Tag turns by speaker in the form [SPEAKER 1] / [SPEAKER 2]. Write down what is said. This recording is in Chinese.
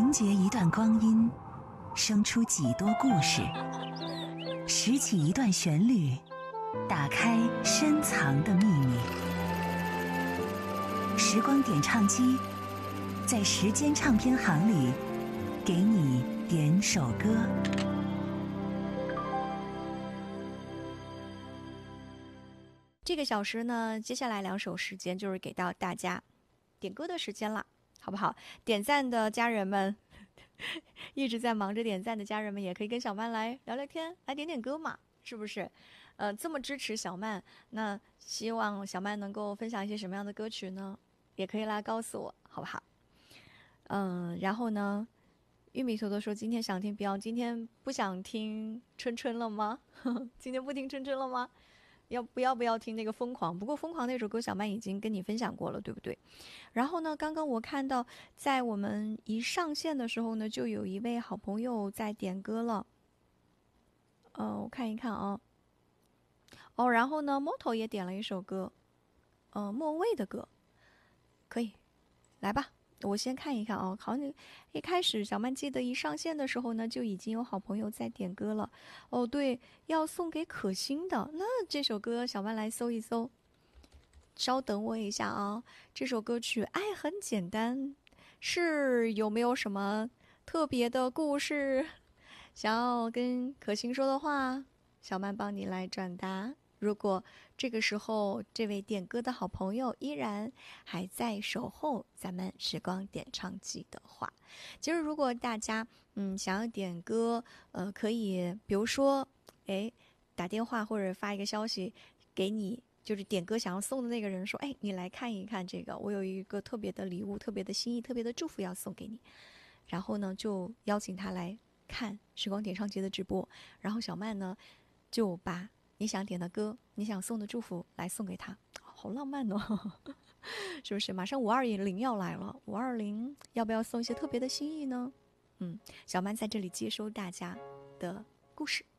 [SPEAKER 1] 凝结一段光阴，生出几多故事；拾起一段旋律，打开深藏的秘密。时光点唱机，在时间唱片行里，给你点首歌。
[SPEAKER 2] 这个小时呢，接下来2首时间就是给到大家点歌的时间了，好不好？点赞的家人们一直在忙着点赞的家人们，也可以跟小曼来聊聊天，来点点歌嘛，是不是？这么支持小曼，那希望小曼能够分享一些什么样的歌曲呢？也可以来告诉我，好不好？然后呢，玉米头头说今天想听 Beyond， 今天不想听春春了吗？今天不听春春了吗？要不要听那个疯狂？不过疯狂那首歌小曼已经跟你分享过了，对不对？然后呢，刚刚我看到在我们一上线的时候呢，就有一位好朋友在点歌了。我看一看啊。然后呢 Moto 也点了一首歌，莫文蔚的歌，可以，来吧。我先看一看啊，好像一开始小曼记得一上线的时候呢，就已经有好朋友在点歌了。对，要送给可心的，那这首歌小曼来搜一搜。稍等我一下啊，这首歌曲《爱很简单》是有没有什么特别的故事想要跟可心说的话？小曼帮你来转达。如果这个时候这位点歌的好朋友依然还在守候咱们时光点唱机的话，其实如果大家想要点歌，可以比如说打电话或者发一个消息给你就是点歌想要送的那个人说，你来看一看这个，我有一个特别的礼物，特别的心意，特别的祝福要送给你。然后呢就邀请他来看时光点唱机的直播，然后小曼呢就把你想点的歌，你想送的祝福来送给他。好浪漫哦是不是？马上520要来了，520要不要送一些特别的心意呢？小曼在这里接收大家的故事。